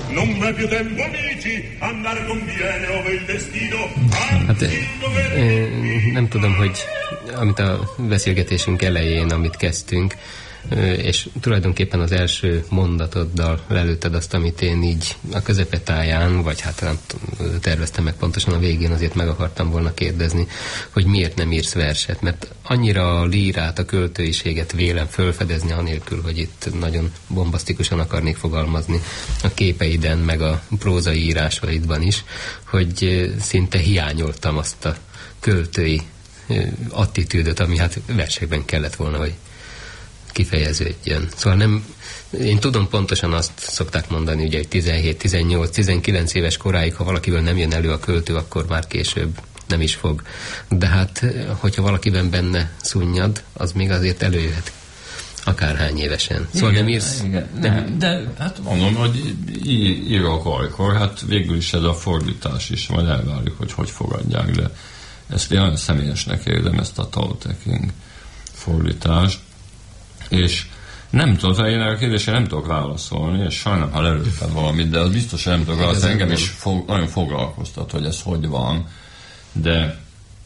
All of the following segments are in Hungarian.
Hát nem tudom, hogy amit a beszélgetésünk elején, amit kezdtünk, és tulajdonképpen az első mondatoddal lelőtted azt, amit én így a közepetáján, vagy hát nem terveztem meg pontosan a végén, azért meg akartam volna kérdezni, hogy miért nem írsz verset, mert annyira a lírát, a költőiséget vélem fölfedezni, anélkül, hogy itt nagyon bombasztikusan akarnék fogalmazni a képeiden, meg a prózai írásaidban is, hogy szinte hiányoltam azt a költői attitűdöt, ami hát versekben kellett volna, hogy kifejeződjön. Szóval nem, én tudom pontosan azt szokták mondani, ugye, hogy 17, 18, 19 éves koráig, ha valakiből nem jön elő a költő, akkor már később nem is fog. De hát, hogyha valakiben benne szunnyad, az még azért előjöhet akárhány évesen. Szóval igen, nem írsz? Igen. Nem, de hát mondom, hogy írok olykor, hát végül is ez a fordítás is, majd elvárjuk, hogy fogadják, de ezt én nagyon személyesnek érzem, ezt a Tao-Te-Ching fordítást. És nem tudom, én erre a kérdésre nem tudok válaszolni, és sajnálom, ha lelőttem valamit, de az biztos, hogy nem tudok válaszolni. Engem is nagyon foglalkoztat, hogy ez hogy van, de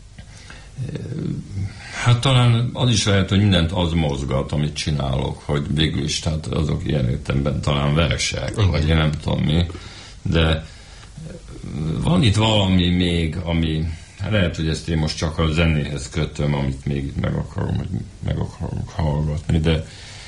hát talán az is lehet, hogy mindent az mozgat, amit csinálok, hogy végül is, tehát azok ilyen értelemben talán versek, vagy én nem tudom mi, de van itt valami még, ami lehet, hogy ezt én most csak a zenéhez kötöm, amit még meg akarom hallgatni, de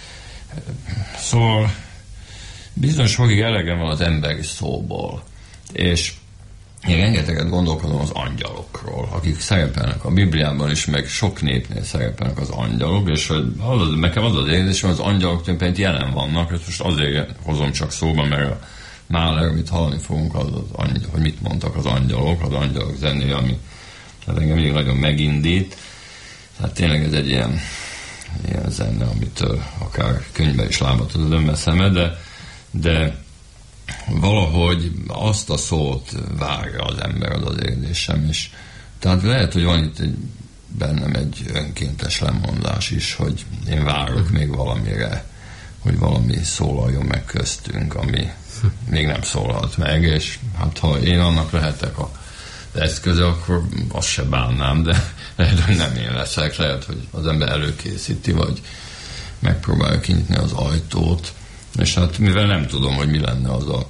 szóval bizonyos fogig elegem van az emberi szóból, és én rengeteget gondolkodom az angyalokról, akik szerepelnek a Bibliában is, meg sok népnél szerepelnek az angyalok, és nekem az az érzésem, az angyalok tulajdonképpen jelen vannak, és most azért hozom csak szóba, mert a Mahler, amit hallani fogunk, hogy mit mondtak az angyalok zenéje, ami hát engem mindig nagyon megindít. Hát tényleg ez egy ilyen zene, amitől akár könyvbe is lábat az ember szeme, de valahogy azt a szót várja az ember, az érzésem is. Tehát lehet, hogy van itt bennem egy önkéntes lemondás is, hogy én várok még valamire, hogy valami szólaljon meg köztünk, ami még nem szólalt meg, és hát ha én annak lehetek a eszköze, akkor azt se bánnám, de lehet, hogy nem én leszek, lehet, hogy az ember előkészíti, vagy megpróbálja kinyitni az ajtót, és hát mivel nem tudom, hogy mi lenne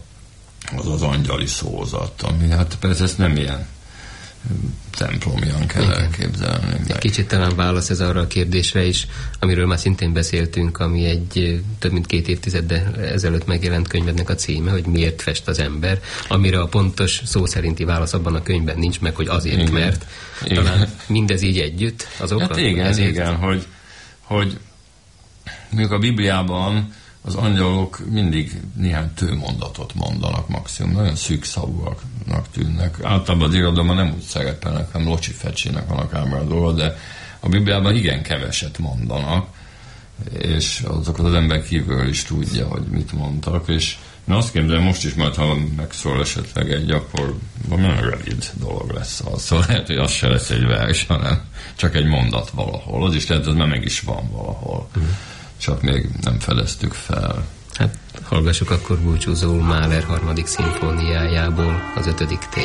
az angyali szózat, ami hát persze ezt nem ilyen templomian kell elképzelni. Egy kicsit talán válasz ez arra a kérdésre is, amiről már szintén beszéltünk, ami egy több mint 2 évtizeddel ezelőtt megjelent könyvednek a címe, hogy miért fest az ember, amire a pontos szó szerinti válasz abban a könyvben nincs meg, hogy azért, igen, mert igen. Talán mindez így együtt az oka? Hát igen, hogy mondjuk a Bibliában az angyalok mindig néhány tőmondatot mondanak maximum, nagyon szűkszavúaknak tűnnek. Általában az irodalomban nem úgy szerepelnek, hanem locsi-fecsének vannak ábrázolva, de a Bibliában igen keveset mondanak, és azokat az ember kívül is tudja, hogy mit mondtak, és én azt képzelem, most is majd, ha megszól esetleg egy, akkor nagyon rövid dolog lesz az. Szóval lehet, hogy az se lesz egy vers, hanem csak egy mondat valahol. Az is lehet, hogy már meg is van valahol. Csak még nem fedeztük fel. Hát hallgassuk akkor búcsúzóul Mahler 3. szimfóniájából az 5.